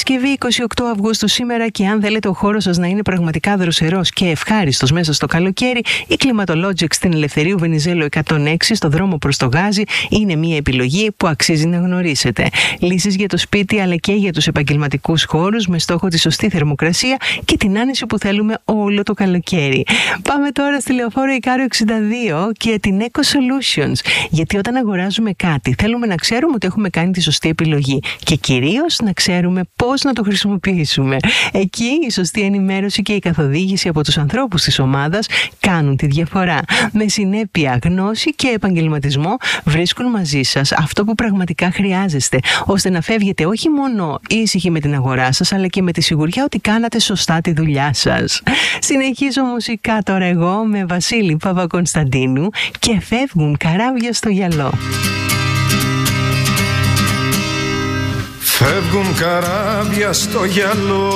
Παρασκευή 28 Αυγούστου σήμερα, και αν θέλετε ο χώρος σας να είναι πραγματικά δροσερός και ευχάριστος μέσα στο καλοκαίρι, η Climatologic στην Ελευθερίου Βενιζέλου 106 στο δρόμο προς το Γάζι είναι μια επιλογή που αξίζει να γνωρίσετε. Λύσεις για το σπίτι αλλά και για τους επαγγελματικούς χώρους με στόχο τη σωστή θερμοκρασία και την άνεση που θέλουμε όλο το καλοκαίρι. Πάμε τώρα στη Λεωφόρο Ικάριο 62 και την Eco Solutions. Γιατί όταν αγοράζουμε κάτι θέλουμε να ξέρουμε ότι έχουμε κάνει τη σωστή επιλογή και κυρίως να ξέρουμε πώς να το χρησιμοποιήσουμε. Εκεί η σωστή ενημέρωση και η καθοδήγηση από τους ανθρώπους της ομάδας κάνουν τη διαφορά. Με συνέπεια, γνώση και επαγγελματισμό βρίσκουν μαζί σας αυτό που πραγματικά χρειάζεστε, ώστε να φεύγετε όχι μόνο ήσυχοι με την αγορά σας, αλλά και με τη σιγουριά ότι κάνατε σωστά τη δουλειά σας. Συνεχίζω μουσικά τώρα εγώ με Βασίλη Παπακωνσταντίνου και φεύγουν καράβια στο γυαλό. Φεύγουν καράβια στο γυαλό.